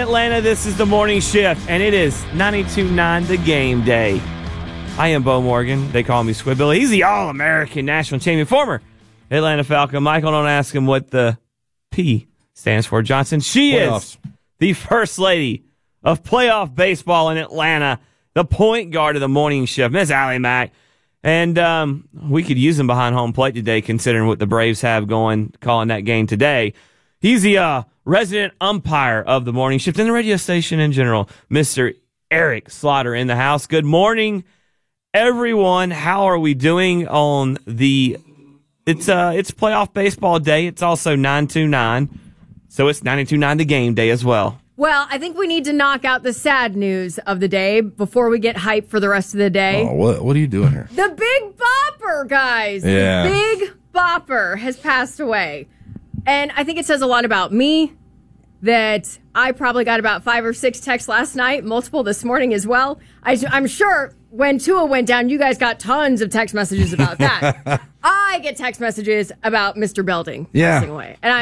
Atlanta. This is the morning shift, and it is 92.9 The Game Day. I am Bo Morgan. They call me Squidbilly. He's the All-American National Champion, former Atlanta Falcon. Michael, don't ask him what the P stands for. Johnson. She is the first lady of playoff baseball in Atlanta, the point guard of the morning shift, Miss Allie Mack. And we could use him behind home plate today, considering what the Braves have going, calling that game today. He's the resident umpire of the morning shift and the radio station in general, Mr. Eric Slaughter in the house. Good morning, everyone. How are we doing on the... It's playoff baseball day. It's also 9/29, so it's 92.9 The Game Day as well. Well, I think we need to knock out the sad news of the day before we get hyped for the rest of the day. Oh, what are you doing here? The Big Bopper, guys. Yeah. The Big Bopper has passed away. And I think it says a lot about me that I probably got about 5 or 6 texts last night, multiple this morning as well. I'm sure when Tua went down, you guys got tons of text messages about that. I get text messages about Mr. Belding passing away. And